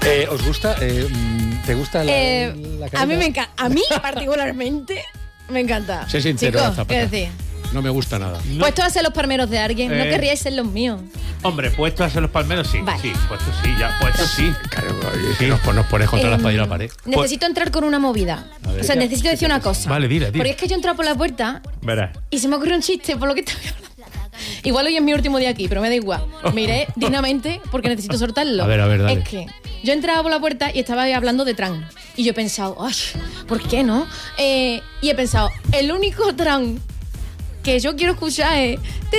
¿Os gusta? ¿Te gusta la carita? A mí me encanta. A mí particularmente me encanta. Sé sincero, Chicos, Zapata. ¿qué decís? No me gusta nada. No. Puestos a ser los palmeros de alguien, no querríais ser los míos. Hombre, puestos a ser los palmeros, sí. Vale. Sí, puestos sí, ya, puestos sí. Claro, sí. Nos pones contra la espalda y la pared. Necesito entrar con una movida. O sea, necesito decir una cosa. Vale, dile. Porque es que yo he entrado por la puerta Verás. y se me ocurrió un chiste por lo que estoy hablando. Igual hoy es mi último día aquí, pero me da igual. Me iré dignamente porque necesito soltarlo. A ver, dale. Es que yo entraba por la puerta y estaba hablando de tran. Y yo he pensado, ay, ¿por qué no? Y he pensado, el único tran que yo quiero escuchar es...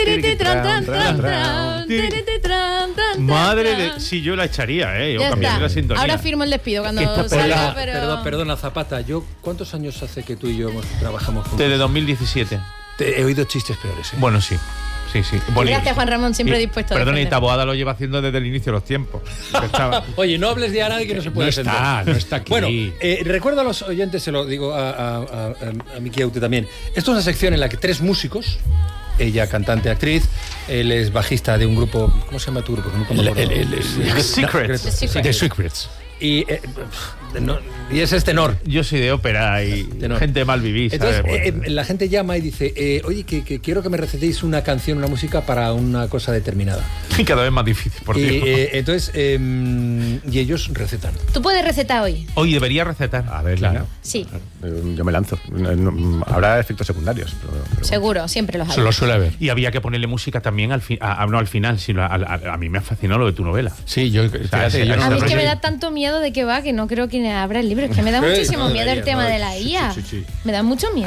Madre de... Sí, yo la echaría, yo Ya cambiaría está. la sintonía. Ahora firmo el despido cuando Está salga, pela- pero... Perdona, Zapata. ¿Cuántos años hace que tú y yo trabajamos juntos? Desde 2017. He oído chistes peores, ¿eh? Bueno, sí. Sí. Gracias, Juan Ramón, siempre dispuesto a Perdón, y defender. Taboada lo lleva haciendo desde el inicio de los tiempos. Oye, no hables de a nadie que no se puede No está aquí. Bueno, recuerdo a los oyentes, se lo digo a Miki Aute también. Esto es una sección en la que 3 músicos, ella cantante, actriz, él es bajista de un grupo, ¿cómo se llama tu grupo? Nunca me acuerdo. The Secrets. The Secrets. Y ese es tenor. Yo soy de ópera y Tenor. gente mal vivís. Entonces, ¿sabes? la gente llama y dice, oye, que quiero que me recetéis una canción, una música para una cosa determinada. Y cada vez más difícil, por Y Dios. entonces, y ellos recetan. ¿Tú puedes recetar hoy? Hoy debería recetar. A ver, Claro. Sí, yo me lanzo. Habrá efectos secundarios. Pero seguro, siempre los hay. Se lo suele haber. Y había que ponerle música también no al final, sino a mí me ha fascinado lo de tu novela. Sí, fíjate, yo A mí es que no me da tanto miedo de que va que no creo que abra el libro. Es que me da muchísimo miedo el tema de la IA. sí. Me da mucho miedo.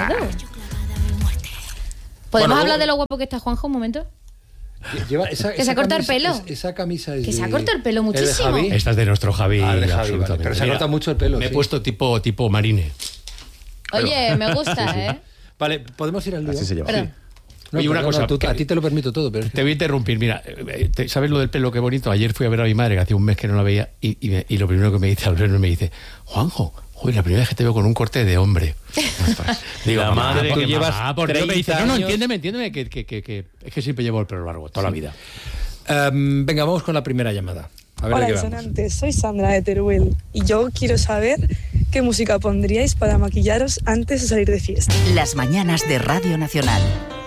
¿Podemos Bueno, hablar de lo guapo que está Juanjo un momento? Lleva Que se ha cortado el pelo. Esa camisa es Que se de- ha cortado el pelo ¿es de muchísimo. Javi? Esta es de nuestro Javi. Ah, de Javi, absolutamente. vale. Pero se ha Mira, cortado mucho el pelo. Me he sí. puesto tipo marine. Oye, me gusta, ¿eh? Vale, podemos ir al lío. así se llama. Perdón. No, Oye, una perdona, cosa, a ti te lo permito todo, pero es que- Te voy a interrumpir. Mira, ¿sabes lo del pelo? Qué bonito. Ayer fui a ver a mi madre, que hacía un mes que no la veía, y lo primero que me dice al verme me dice, Juanjo, joder, la primera vez que te veo con un corte de hombre. Digo, La mamá, madre porque que mamá, llevas por Dios, me dice, 30 no, años. entiéndeme, que es que siempre llevo el pelo largo, toda la vida. Venga, vamos con la primera llamada. A ver Hola, de qué vamos. Resonantes, soy Sandra de Teruel y yo quiero saber qué música pondríais para maquillaros antes de salir de fiesta. Las mañanas de Radio Nacional.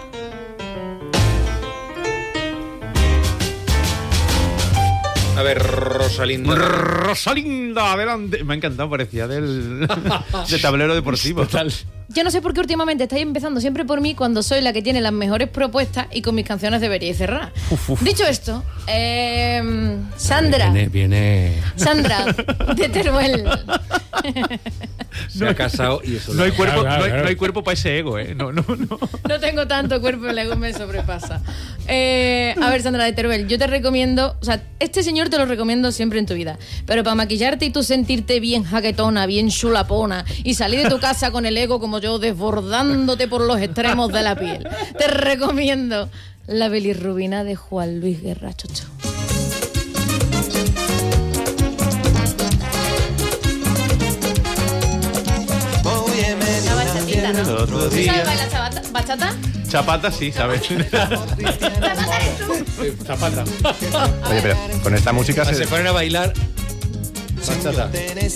A ver, Rosalinda. Rosalinda, adelante. Me ha encantado, parecía de tablero deportivo. Total. Yo no sé por qué últimamente estáis empezando siempre por mí cuando soy la que tiene las mejores propuestas y con mis canciones deberíais cerrar. Dicho esto, Sandra. Viene... Sandra, de Teruel. Se ha casado y eso No hay lo- cuerpo, Claro, claro. no hay cuerpo para ese ego, No. No tengo tanto cuerpo, el ego me sobrepasa. A ver, Sandra de Teruel, yo te recomiendo, o sea, este señor te lo recomiendo siempre en tu vida, pero para maquillarte y tú sentirte bien jaquetona, bien chulapona y salir de tu casa con el ego como yo desbordándote por los extremos de la piel, te recomiendo la bilirrubina de Juan Luis Guerra Chocho. La bachatita, ¿no? El otro ¿Tú día- sabes bailar bachata? Chapata, sí, ¿sabes? Zapata. Oye, pero con esta música Se ponen a bailar. Bachata.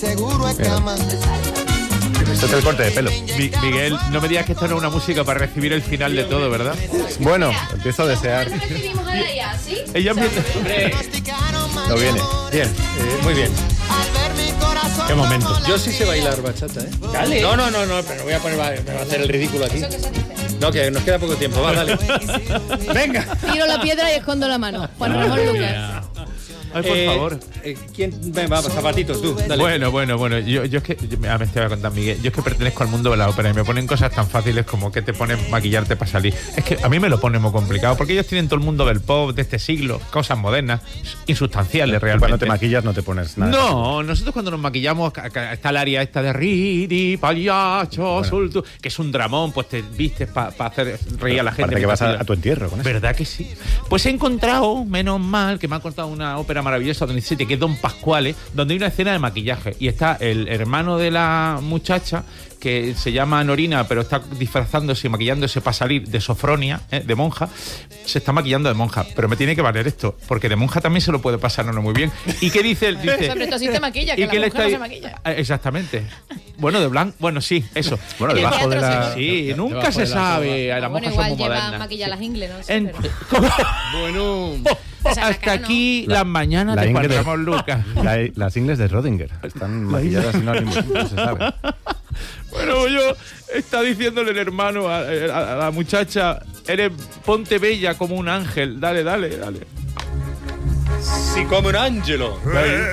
Esto es el corte de pelo. Miguel, no me digas que esto no es una música para recibir el final de todo, ¿verdad? Bueno, empiezo a desear. Recibimos a la IA, ¿sí? Ella empieza... No viene. Bien, muy bien. Qué momento. Yo sí sé bailar bachata, ¿eh? Dale. No, pero voy a poner, me va a hacer el ridículo aquí. ¿Eso qué se dice? No, que nos queda poco tiempo. Va, dale. Venga. Tiro la piedra y escondo la mano. Juan Ramón Lucas. Ay, por favor. ¿Quién? Venga, vamos, zapatitos, tú. Dale. Bueno. Yo es que... Me te voy a contar, Miguel. Yo es que pertenezco al mundo de la ópera y me ponen cosas tan fáciles como que te ponen maquillarte para salir. Es que a mí me lo ponen muy complicado porque ellos tienen todo el mundo del pop de este siglo, cosas modernas, insustanciales realmente. Cuando te maquillas no te pones nada. No, nosotros cuando nos maquillamos está el área esta de riri, payacho, soltu, que es un dramón, pues te vistes para hacer reír a la gente. Parece que vas a tu entierro con eso. ¿Verdad que sí? Pues he encontrado, menos mal, que me ha contado una ópera maravillosa donde dice que es Don Pasquale, donde hay una escena de maquillaje y está el hermano de la muchacha que se llama Norina, pero está disfrazándose y maquillándose para salir de Sofronia, de monja. Se está maquillando de monja, pero me tiene que valer esto, porque de monja también se lo puede pasar no muy bien. ¿Y qué dice él? Dice, sobre todo si te maquilla, que ¿y la qué le mujer está no se maquilla. Exactamente. Bueno, de blanco, bueno, sí, eso. Bueno, En el debajo de teatro la... Sí, nunca se sabe. Las Bueno, monjas son igual muy lleva modernas. maquillar las ingles, ¿no? Sí, En- pero- Bueno, O sea, la Hasta cara no. aquí las mañanas la de Juan Ingrid. Ramón Lucas. Las ingles de Rodinger están maquilladas sinónimos, no se sabe. Bueno, yo está diciéndole el hermano a la muchacha, ponte bella como un ángel, dale. Sí, como un ángelo.